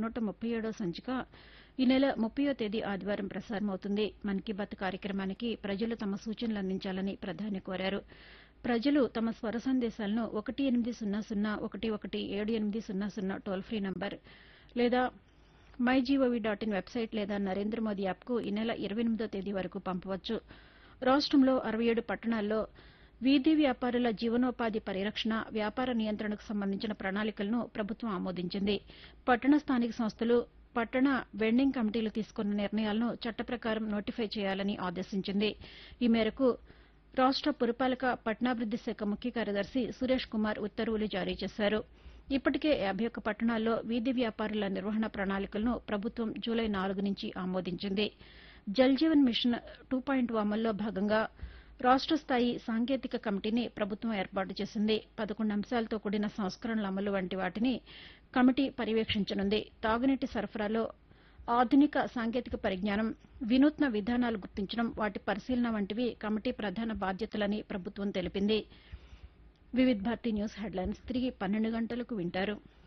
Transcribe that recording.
137వ సంచిక ఈ నెల 30వ తేదీ ఆదివారం ప్రసారమవుతుంది. మన్ కీ బాత్ కార్యక్రమానికి ప్రజలు తమ సూచనలు అందించాలని ప్రధాని కోరారు. ప్రజలు తమ స్వర సందేశాలను 18001178000 టోల్ ఫ్రీ నంబర్ లేదా myGov.in వెబ్సైట్ లేదా నరేంద్ర మోదీ యాప్కు ఈ నెల 28వ తేదీ వరకు పంపవచ్చు. రాష్టంలో 67 పట్టణాల్లో వీధి వ్యాపారుల జీవనోపాధి పరిరక్షణ, వ్యాపార నియంత్రణకు సంబంధించిన ప్రణాళికలను ప్రభుత్వం ఆమోదించింది. పట్టణ స్థానిక సంస్థలు, పట్టణ వెండింగ్ కమిటీలు తీసుకున్న నిర్ణయాలను చట్ట ప్రకారం నోటిఫై చేయాలని ఆదేశించింది. ఈ మేరకు రాష్ట పురపాలక పట్టణాభివృద్ది శాఖ ముఖ్య కార్యదర్శి సురేష్ కుమార్ ఉత్తర్వులు జారీ చేశారు. ఇప్పటికే 51 పట్టణాల్లో వీధి వ్యాపారుల నిర్వహణ ప్రణాళికలను ప్రభుత్వం జూలై 4 నుంచి ఆమోదించింది. జల్ జీవన్ మిషన్ 2.0 అమల్లో భాగంగా రాష్ట స్థాయి సాంకేతిక కమిటీని ప్రభుత్వం ఏర్పాటు చేసింది. 11 అంశాలతో కూడిన సంస్కరణల అమలు వంటి వాటిని కమిటీ పర్యవేక్షించనుంది. తాగునీటి సరఫరాలో ఆధునిక సాంకేతిక పరిజ్ఞానం, వినూత్న విధానాలు గుర్తించడం, వాటి పరిశీలన వంటివి కమిటీ ప్రధాన బాధ్యతలని ప్రభుత్వం తెలిపింది. వివిధ్ భారతి న్యూస్ హెడ్లైన్స్ తిరిగి 12 గంటలకు వింటారు.